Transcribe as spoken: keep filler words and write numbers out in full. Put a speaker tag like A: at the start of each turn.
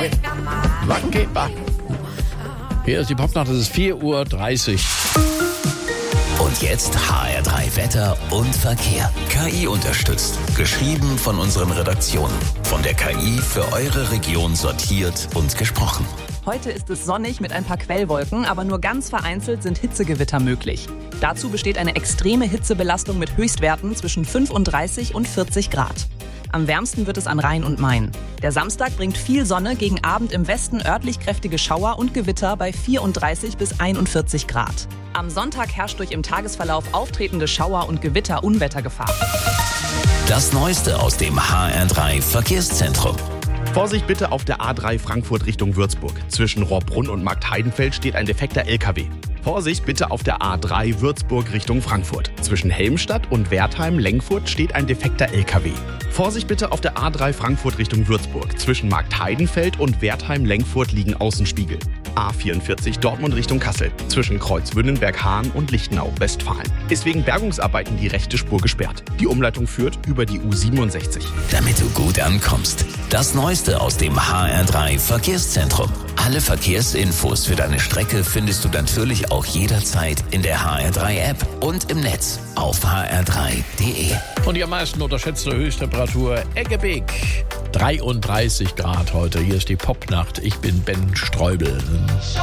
A: it. Lucky Button. Hier ist die Popnacht, es ist vier Uhr dreißig.
B: Und jetzt H R drei Wetter und Verkehr. K I unterstützt. Geschrieben von unseren Redaktionen. Von der K I für eure Region sortiert und gesprochen.
C: Heute ist es sonnig mit ein paar Quellwolken, aber nur ganz vereinzelt sind Hitzegewitter möglich. Dazu besteht eine extreme Hitzebelastung mit Höchstwerten zwischen fünfunddreißig und vierzig Grad. Am wärmsten wird es an Rhein und Main. Der Samstag bringt viel Sonne, gegen Abend im Westen örtlich kräftige Schauer und Gewitter bei vierunddreißig bis einundvierzig Grad. Am Sonntag herrscht durch im Tagesverlauf auftretende Schauer und Gewitter Unwettergefahr.
B: Das Neueste aus dem H R drei Verkehrszentrum.
D: Vorsicht bitte auf der A drei Frankfurt Richtung Würzburg. Zwischen Rohrbrunn und Marktheidenfeld steht ein defekter L K W. Vorsicht bitte auf der A drei Würzburg Richtung Frankfurt. Zwischen Helmstadt und Wertheim-Lengfurt steht ein defekter L K W. Vorsicht bitte auf der A drei Frankfurt Richtung Würzburg. Zwischen Marktheidenfeld und Wertheim-Lengfurt liegen Außenspiegel. A vierundvierzig Dortmund Richtung Kassel. Zwischen Kreuzwünnenberg-Hahn und Lichtenau, Westfalen. Ist wegen Bergungsarbeiten die rechte Spur gesperrt. Die Umleitung führt über die U siebenundsechzig.
B: Damit du gut ankommst. Das Neueste aus dem H R drei Verkehrszentrum. Alle Verkehrsinfos für deine Strecke findest du natürlich auch jederzeit in der H R drei App und im Netz auf h r drei punkt d e.
A: Und die am meisten unterschätzte Höchsttemperatur Eggebek. dreiunddreißig Grad heute. Hier ist die Popnacht. Ich bin Ben Streubel.